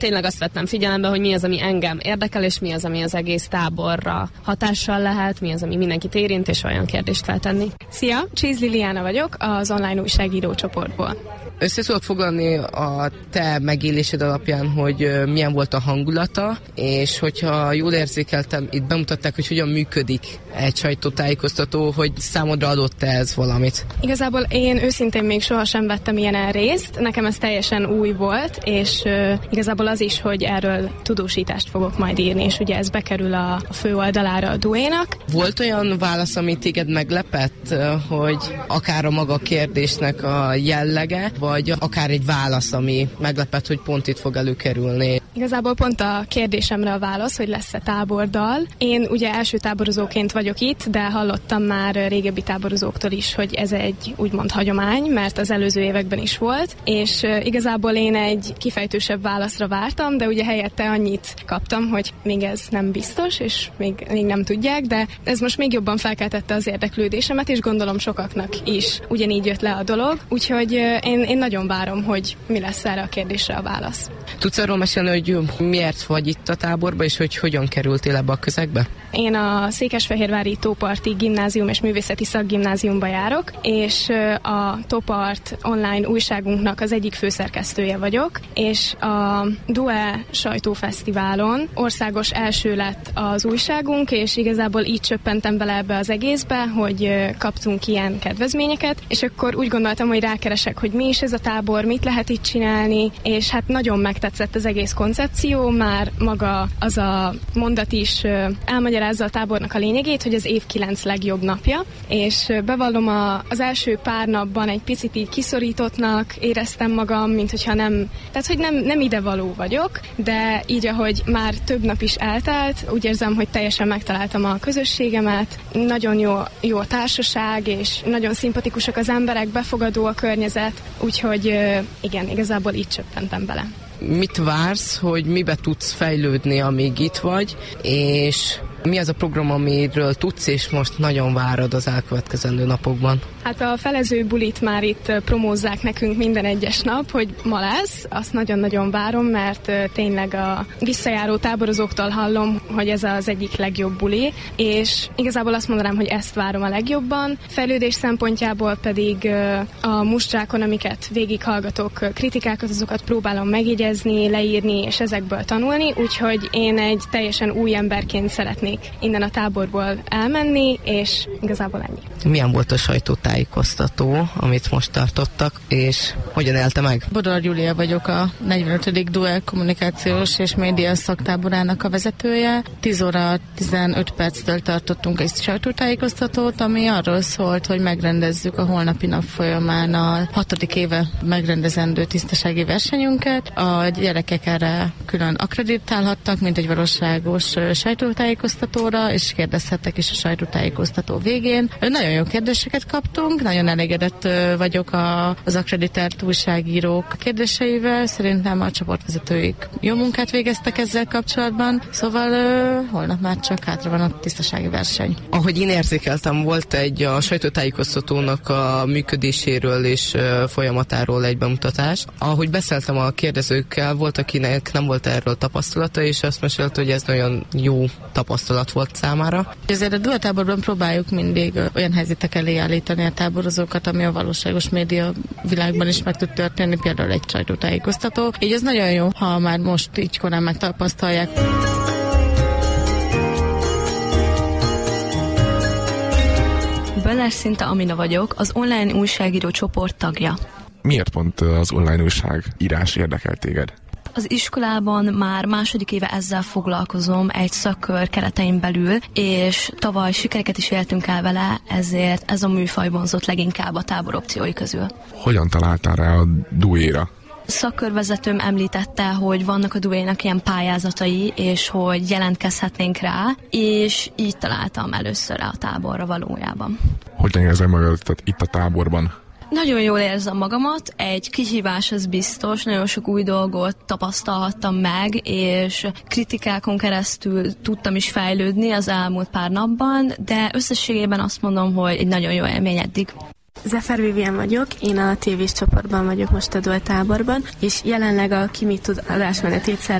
Tényleg azt vettem figyelembe, hogy mi az, ami engem érdekel, és mi az, ami az egész táborra hatással lehet, mi az, ami mindenkit érint, és olyan kérdést feltenni. Szia, Cséz Liliana vagyok, az online újságíró csoportból. Össze tudod foglalni a te megélésed alapján, hogy milyen volt a hangulata, és hogyha jól érzékeltem, itt bemutatták, hogy hogyan működik egy sajtótájékoztató, hogy számodra adott-e ez valamit? Igazából én őszintén még sohasem vettem ilyen részt, nekem ez teljesen új volt, és igazából az is, hogy erről tudósítást fogok majd írni, és ugye ez bekerül a fő oldalára a DUE-nak. Volt olyan válasz, ami téged meglepett, hogy akár a maga kérdésnek a jellege, vagy akár egy válasz, ami meglepett, hogy pont itt fog előkerülni? Igazából pont a kérdésemre a válasz, hogy lesz-e tábordal. Én ugye első táborozóként vagyok itt, de hallottam már régebbi táborozóktól is, hogy ez egy úgymond hagyomány, mert az előző években is volt, és igazából én egy kifejtősebb válaszra vártam, de ugye helyette annyit kaptam, hogy még ez nem biztos, és még nem tudják, de ez most még jobban felkeltette az érdeklődésemet, és gondolom sokaknak is ugyanígy jött le a dolog, úgyhogy én nagyon várom, hogy mi lesz erre a kérdésre a válasz. Tudsz arról mesélni, hogy miért vagy itt a táborba, és hogy hogyan kerültél ebbe a közegbe? Én a Székesfehérvári Tóparti Gimnázium és Művészeti Szakgimnáziumba járok, és a Tópart online újságunknak az egyik főszerkesztője vagyok, és a DUE sajtófesztiválon országos első lett az újságunk, és igazából így csöppentem bele ebbe az egészbe, hogy kaptunk ilyen kedvezményeket, és akkor úgy gondoltam, hogy rákeresek, hogy mi is ez a tábor, mit lehet itt csinálni, és hát nagyon megtetszett az egész koncepció, már maga az a mondat is elmagyarázza a tábornak a lényegét, hogy az év 9 legjobb napja, és bevallom, az első pár napban egy picit így kiszorítottnak éreztem magam, mint hogyha nem idevaló vagyok, de így, ahogy már több nap is eltelt, úgy érzem, hogy teljesen megtaláltam a közösségemet, nagyon jó a társaság, és nagyon szimpatikusak az emberek, befogadó a környezet, úgyhogy igen, igazából így csöppentem bele. Mit vársz, hogy mibe tudsz fejlődni, amíg itt vagy, és mi az a program, amiről tudsz, és most nagyon várod az elkövetkezendő napokban? Hát a felező bulit már itt promózzák nekünk minden egyes nap, hogy ma lesz. Azt nagyon-nagyon várom, mert tényleg a visszajáró táborozóktól hallom, hogy ez az egyik legjobb buli, és igazából azt mondanám, hogy ezt várom a legjobban. Fejlődés szempontjából pedig a mustrákon, amiket végighallgatok, kritikákat, azokat próbálom megjegyezni, leírni, és ezekből tanulni, úgyhogy én egy teljesen új emberként szeretnék innen a táborból elmenni, és igazából ennyi. Milyen volt a sajtótájékoztató, amit most tartottak, és hogyan élte meg? Bodor Júlia vagyok, a 45. DUE kommunikációs és média szaktáborának a vezetője. 10 óra 15 perctől tartottunk egy sajtótájékoztatót, ami arról szólt, hogy megrendezzük a holnapi nap folyamán a 6. éve megrendezendő tisztasági versenyünket. A gyerekek erre külön akkreditálhattak, mint egy valóságos sajtótájékoztatóra, és kérdezhettek is a sajtótájékoztató végén. Nagyon jó kérdéseket kaptunk, nagyon elégedett vagyok az akkreditált újságírók kérdéseivel, szerintem a csoportvezetőik jó munkát végeztek ezzel kapcsolatban, szóval holnap már csak hátra van a tisztasági verseny. Ahogy én érzékeltem, volt a sajtótájékoztatónak a működéséről és folyamatáról egy bemutatás. Ahogy beszéltem a kérdezőkkel, volt, akinek nem volt erről tapasztalata, és azt mesélte, hogy ez nagyon jó tapasztalat volt számára. Ezért a DUE táborban próbáljuk mindig olyan helyzetek elé állítani a táborozókat, ami a valóságos média világban is meg tud történni, például egy sajtótájékoztató. Így ez nagyon jó, ha már most így korán megtapasztalják. Böller Szinta Amina vagyok, az online újságíró csoport tagja. Miért pont az online újságírás érdekel téged? Az iskolában már második éve ezzel foglalkozom egy szakkör keretein belül, és tavaly sikereket is éltünk el vele, ezért ez a műfaj vonzott leginkább a tábor opciói közül. Hogyan találtál rá a DUE-ra? Szakkörvezetőm említette, hogy vannak a DUE-nak ilyen pályázatai, és hogy jelentkezhetnénk rá, és így találtam először rá a táborra valójában. Hogyan érzed magad itt a táborban? Nagyon jól érzem magamat, egy kihívás az biztos, nagyon sok új dolgot tapasztalhattam meg, és kritikákon keresztül tudtam is fejlődni az elmúlt pár napban, de összességében azt mondom, hogy egy nagyon jó élmény eddig. Zefer Vivien vagyok, én a tévés csoportban vagyok most a Dual táborban, és jelenleg a Ki mit tud adásmenetét